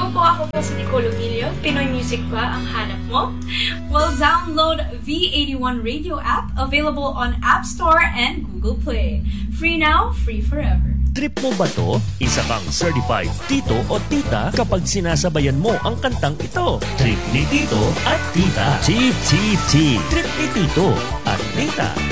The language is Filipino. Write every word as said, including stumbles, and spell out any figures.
Hello po, ako po si Nicole Ovilio. Pinoy Music ba ang hanap mo? Well, download V eighty-one Radio app, available on App Store and Google Play. Free now, free forever. Trip mo ba to? Isa kang certified tito o tita kapag sinasabayan mo ang kantang ito. Trip ni tito at tita. Tip, tip, tip. Trip ni tito at tita.